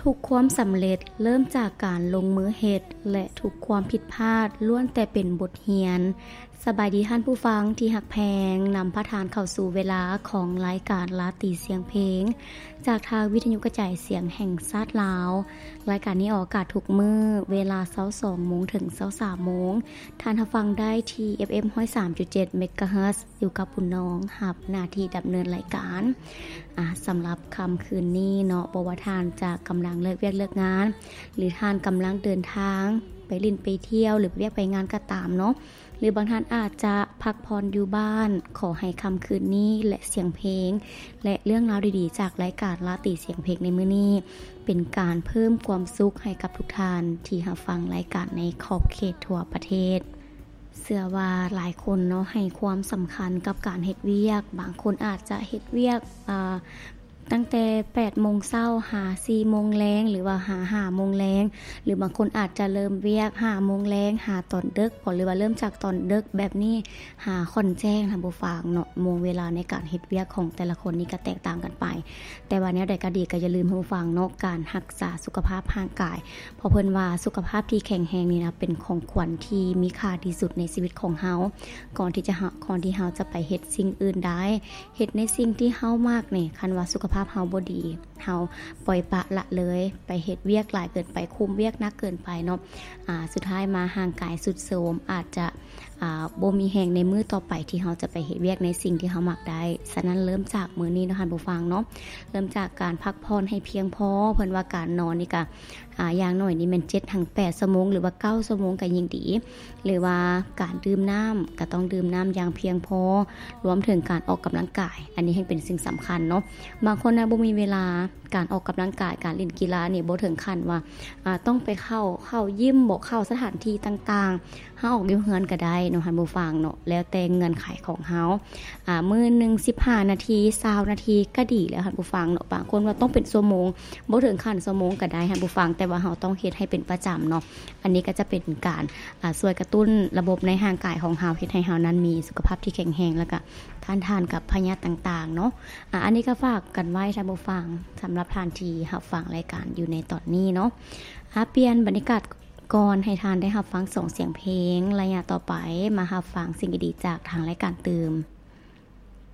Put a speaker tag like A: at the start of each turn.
A: ทุกความสำเร็จเริ่มจากการลงมือเฮ็ดและทุกความผิดพลาดล้วนแต่เป็นบทเรียนสบายดีท่านผู้ฟังที่หักแพงนำพระทานเข้าสู่เวลาของรายการลาตีเสียงเพลงจากทางวิทยุกระจายเสียงแห่งชาติลาวรายการนี้ออกอากาศทุกมื้อเวลา 22:00 นถึง 23:00 นท่านรับฟังได้ที่ FM 103.7 เมกะเฮิรตซ์อยู่กับปุณน้องรับหน้าที่ดำเนินรายการสำหรับค่ำคืนนี้เนาะบ่ว่าท่านจะกำลังเลิกเวียกเลิกงานหรือท่านกำลังเดินทางไปลิ้นไปเที่ยวหรือเวียกไปงานก็ตามเนาะหรือบางท่านอาจจะพักผ่อนอยู่บ้านขอให้ค่ำคืนนี้และเสียงเพลงและเรื่องราวดีๆจากรายการลาตีเสียงเพลงในมื้อนี้เป็นการเพิ่มความสุขให้กับทุกท่านที่รับฟังรายการในขอบเขตทั่วประเทศเชื่อว่าหลายคนเนาะให้ความสำคัญกับการเฮ็ดเวียกบางคนอาจจะเฮ็ดเวียกตั้งแต่ 8:00 นเช้าหา 4:00 นแลงหรือว่าหา 5:00 นแลงหรือบางคนอาจจะเริ่มเวียก 5:00 นแลงหาตอนดึกหรือว่าเริ่มจากตอนดึกแบบนี้หาค่อนแจ้งท่านผู้ฟังเนาะโมงเวลาในการเฮ็ดเวียกของแต่ละคนนี่ก็แตกต่างกันไปแต่ว่าแนวใดก็ดีก็อย่าลืมท่านผู้ฟังเนาะการรักษาสุขภาพร่างกายเพราะเพิ่นว่าสุขภาพที่แข็งแรงนี่นะเป็นของขวัญที่มีค่าที่สุดในชีวิตของเฮาก่อนที่เฮาจะไปเฮ็ดสิ่งอื่นได้เฮ็ดในสิ่งที่เฮามากนี่คันว่าสุขภาพเฮาบ่ดีเฮาปล่อยปละละเลยไปเฮ็ดเวียกหลายเกินไปคุมเวียกหนักเกินไปเนาะสุดท้ายมาห่างกายสุดโทรมอาจจะบ่มีแรงในมื้อต่อไปที่เฮาจะไปเฮ็ดเวียกในสิ่งที่เฮามักได้ฉะนั้นเริ่มจากมื้อนี้เนาะท่านผู้ฟังเนาะเริ่มจากการพักผ่อนให้เพียงพอเพิ่นว่าการนอนนี่ก็อย่างน้อยนี่แม่น 7-8 ชั่วโมงหรือว่า9ชั่วโมงก็ยิ่งดีหรือว่าการดื่มน้ำก็ต้องดื่มน้ำอย่างเพียงพอรวมถึงการออกกำลังกายอันนี้ให้เป็นสิ่งสำคัญเนาะบางคนนะบ่มีเวลาการออกกำลังกายการเล่นกีฬานี่บ่ถึงขั้นว่าต้องไปเข้ายิมบ่เข้าสถานที่ต่างๆเฮาออกอยู่เฮือนก็ได้เนาะท่านผู้ฟังเนาะแล้วแต่เงื่อนไขของเฮามื้อนึง15นาที20นาทีก็ดีแล้วท่านผู้ฟังเนาะบางคนว่าต้องเป็นชั่วโมงบ่ถึงขั้นชั่วโมงก็ได้ท่านผู้ฟังแต่ว่าเฮาต้องเฮ็ดให้เป็นประจำเนาะอันนี้ก็จะเป็นการช่วยกระตุ้นระบบในร่างกายของเฮาเฮ็ดให้เฮานั้นมีสุขภาพที่แข็งแรงแล้วก็ทานกับพยาธิต่างๆเนาะอันนี้ก็ฝากกันไว้ท่านผู้ฟังสำหรับทานที่รับฟังรายการอยู่ในตอนนี้เนาะเปลี่ยนบรรยากาศก่อนให้ทานได้รับฟังส่งเสียงเพลงระยะต่อไปมารับฟังสิ่งดีๆจากทางรายการเติม